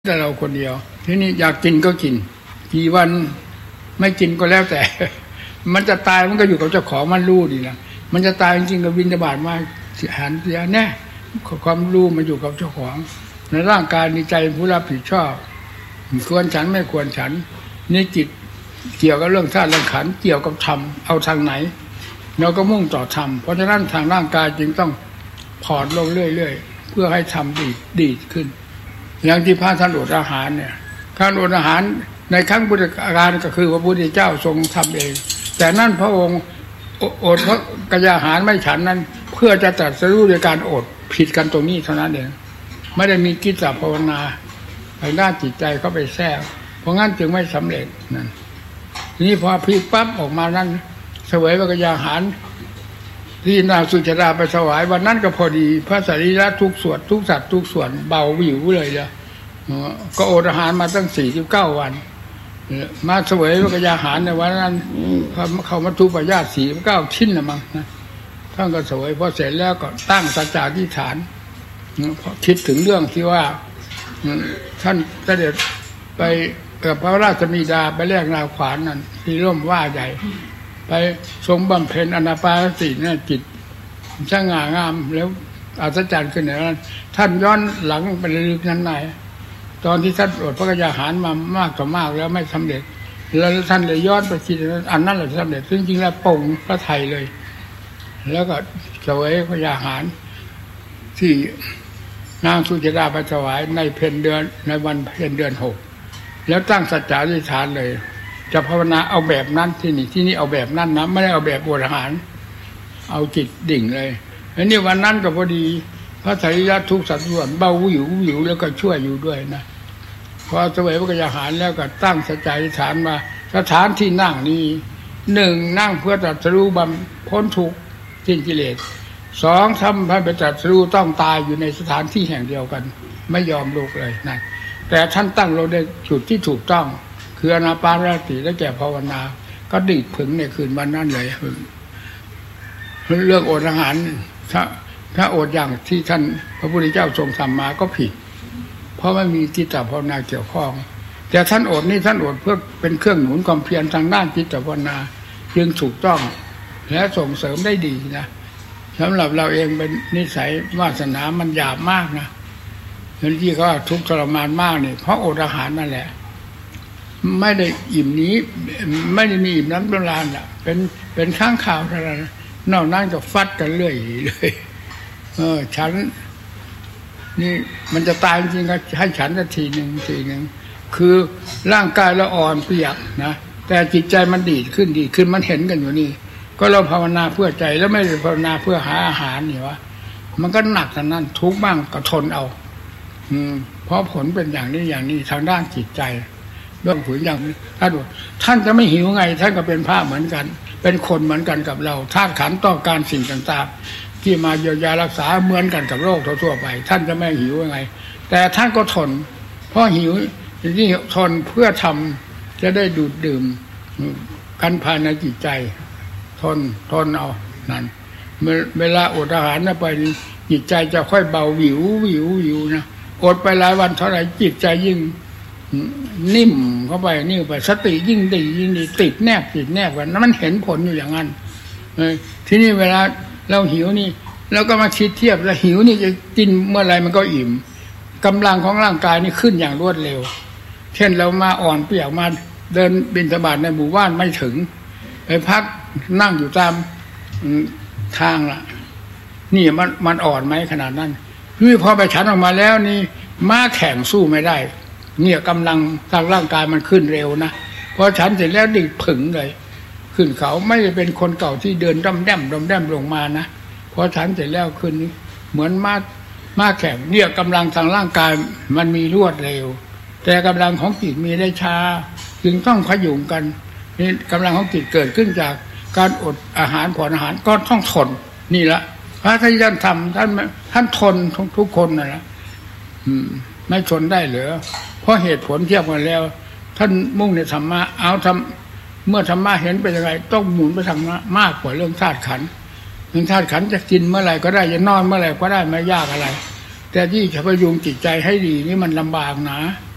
แต่เราคนเดียวทีนี้อยากกินก็กินกี่วันไม่กินก็แล้วแต่มันจะตายมันก็อยู่กับเจ้าของมันรู้ดีนะมันจะตายจริงๆกับบิณฑบาตมาหันเสียแน่ความรู้มันอยู่กับเจ้าของในร่างกายในใจผู้รับผิดชอบควรฉันไม่ควรฉันนี่จิตเกี่ยวกับเรื่องธาตุเรื่องขันธ์เกี่ยวกับธรรมเอาทางไหนเราก็มุ่งต่อธรรมเพราะฉะนั้นทางร่างกายจึงต้องผ่อนลงเรื่อยๆเพื่อให้ธรรมดีขึ้นอย่างที่พระท่านอดอาหารเนี่ยการอดอาหารในครั้งพุทธกาลก็คือพระพุทธเจ้าทรงทำเองแต่นั่นพระองค์อดพระกยาหารไม่ฉันนั้นเพื่อจะตรัสรู้โดยการอดผิดกันตรงนี้เท่านั้นเองไม่ได้มีกิจภาวนาไปด้านจิตใจเข้าไปแทรกเพราะงั้นจึงไม่สำเร็จนั่นทีนี้พอพลิกปั๊บออกมานั้นเสวยพระกยาหารที่นางสุชาดาไปถวายวันนั้นก็พอดีพระสรีระทุกส่วนทุกสัตว์ทุกส่วนเบาวิวเลยจ้ะก็อดอาหารมาตั้ง49 วันมาเสวยพระกยาหารในวันนั้นเขามาทุปญาติ49 ชิ้นละมั้งนะท่านก็เสวยพอเสร็จแล้วก็ตั้งสัจจะอธิษฐานคิดถึงเรื่องที่ว่าท่านเสด็จไปกับพระราชบิดาไปแลกนาขวานนั่นที่ร่มว่าใหญ่ไปทรงบำเพ็ญอานาปานสติเนี่ยจิตช่างงามแล้วอัศจรรย์ขึ้นอย่างนั้นท่านย้อนหลังไปลึกนั้นไหนตอนที่ท่านอดพระกยาหารมามากต่อมากแล้วไม่สำเร็จแล้วท่านเลยย้อนไปคิดอันนั้นแหละสำเร็จจริงๆแล้วปงพระไทยเลยแล้วก็เสวยพระกยาหารที่นางสุชาดาไปถวายในเพ็ญเดือนในวันเพ็ญเดือน6แล้วตั้งสัจจะอธิษฐานเลยจะภาวนาเอาแบบนั้นที่นี่เอาแบบนั้นนะไม่ได้เอาแบบอดอาหารเอาจิตดิ่งเลยอันนี้วันนั้นก็พอดีพระสรีระทุกสัดส่วนเบาวิวแล้วก็ช่วยอยู่ด้วยนะพอเสวยพระกยาหารแล้วก็ตั้งสัจจะอธิษฐานมาสถานที่นั่งนี้1นั่งเพื่อตรัสรู้บำพ้นทุกข์สิ้นกิเลส2ทำให้ไปตรัสรู้ต้องตายอยู่ในสถานที่แห่งเดียวกันไม่ยอมลุกเลยนั่นแต่ท่านตั้งเราในจุดที่ถูกต้องคืออานาปานสติและแก่ภาวนาก็ดีดผึ่งในคืนวันนั้นเลยเรื่องอดอาหารถ้าอดอย่างที่ท่านพระพุทธเจ้าทรงทำมาก็ผิดเพราะไม่มีจิตภาวนาเกี่ยวข้องแต่ท่านอดนี่ท่านอดเพื่อเป็นเครื่องหนุนความเพียรทางด้านจิตภาวนาจึงถูกต้องและส่งเสริมได้ดีนะสำหรับเราเองเป็นนิสัยวาสนามันหยาบมากนะเห็นที่เขาทุกข์ทรมานมากเนี่ยเพราะอดอาหารนั่นแหละไม่ได้อิ่มนี้ไม่ได้มีอิ่มน้ำร้อนอ่ะเป็นข้างข่าวเท่านั้นนอกนั้นก็ฟัดกันเรื่อยเลยฉันนี่มันจะตายจริงๆก็ให้ฉันทีหนึ่งคือร่างกายเราอ่อนเปียกนะแต่จิตใจมันดีขึ้นมันเห็นกันอยู่นี่ก็เราภาวนาเพื่อใจแล้วไม่ได้ภาวนาเพื่อหาอาหารนี่วะมันก็หนักกันนั่นทุกข์บ้างก็ทนเอาเพราะผลเป็นอย่างนี้ทางด้านจิตใจเรื่องผืนอย่างท่านจะไม่หิวไงท่านก็เป็นพระเหมือนกันเป็นคนเหมือนกันกับเราธาตุขันธ์ต้องการสิ่งต่างๆที่มาเยียวยารักษาเหมือนกันกับโรคทั่วไปท่านจะไม่หิวยังไงแต่ท่านก็ทนเพราะหิวที่ทนเพื่อทำจะได้ดูดดื่มกันภายในจิตใจทนเอานั่นเวลาอดอาหารไปจิตใจจะค่อยเบาวิวนะอดไปหลายวันเท่าไหร่จิตใจยิ่งนิ่มเข้าไปนิ่มไปสติยิ่งดีติดแนบกันนั้นมันเห็นผลอยู่อย่างนั้นทีนี้เวลาเราหิวนี่เราก็มาคิดเทียบแล้วหิวนี่จะกินเมื่อไรมันก็อิ่มกำลังของร่างกายนี่ขึ้นอย่างรวดเร็วเช่นเรามาอ่อนเปียกมาเดินบิณฑบาตในหมู่บ้านไม่ถึงไปพักนั่งอยู่ตามทางล่ะนี่มันอ่อนไหมขนาดนั้นคือพอไปฉันออกมาแล้วนี่ม้าแข่งสู้ไม่ได้เนี่ยกำลังทางร่างกายมันขึ้นเร็วนะพอฉันเสร็จแล้วดิ่งผึ่งเลยขึ้นเขาไม่ได้เป็นคนเก่าที่เดินด้อมแดมลงมานะพอฉันเสร็จแล้วขึ้นเหมือนม้าแข่งเนี่ยกำลังทางร่างกายมันมีรวดเร็วแต่กำลังของจิตมีได้ช้าจึงต้องพยุงกันนี่กำลังของจิตเกิดขึ้นจากการอดอาหารผ่อนอาหารก็ต้องทนนี่ละพระท่านทำท่านทนทุกคนนะไม่ทนได้เหรอเพราะเหตุผลเทียบกันแล้วท่านมุ่งในธรรมะเอาเมื่อธรรมะเห็นเป็นยังไงต้องหมุนไปทางมากกว่าเรื่องธาตุขันธ์เรื่องธาตุขันธ์จะกินเมื่อไหร่ก็ได้จะนอนเมื่อไหร่ก็ได้ไม่ยากอะไรแต่ที่จะพยุงจิตใจให้ดีนี่มันลำบากนะ